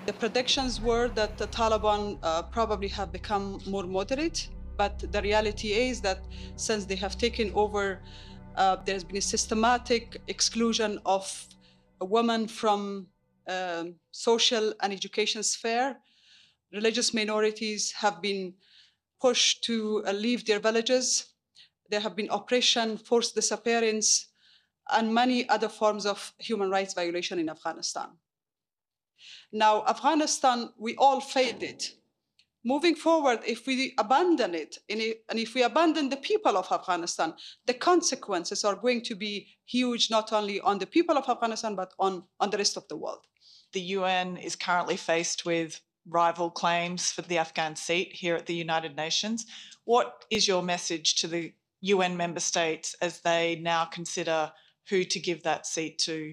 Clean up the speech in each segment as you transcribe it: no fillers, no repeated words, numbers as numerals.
The predictions were that the Taliban probably have become more moderate, but the reality is that since they have taken over, there's been a systematic exclusion of women from social and education sphere. Religious minorities have been pushed to leave their villages. There have been oppression, forced disappearance, and many other forms of human rights violation in Afghanistan. Now, Afghanistan, we all failed it. Moving forward, if we abandon it, and if we abandon the people of Afghanistan, the consequences are going to be huge, not only on the people of Afghanistan, but on the rest of the world. The UN is currently faced with rival claims for the Afghan seat here at the United Nations. What is your message to the UN member states as they now consider who to give that seat to?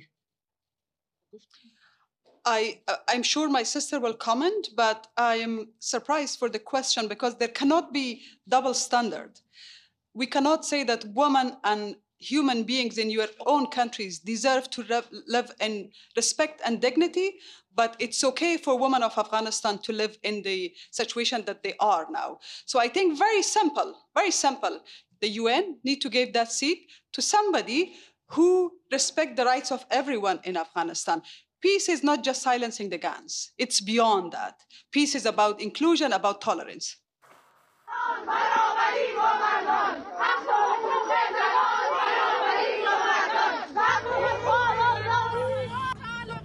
I'm sure my sister will comment, but I am surprised for the question because there cannot be double standard. We cannot say that women and human beings in your own countries deserve to live in respect and dignity, but it's okay for women of Afghanistan to live in the situation that they are now. So I think very simple, the UN need to give that seat to somebody who respect the rights of everyone in Afghanistan. Peace is not just silencing the guns. It's beyond that. Peace is about inclusion, about tolerance.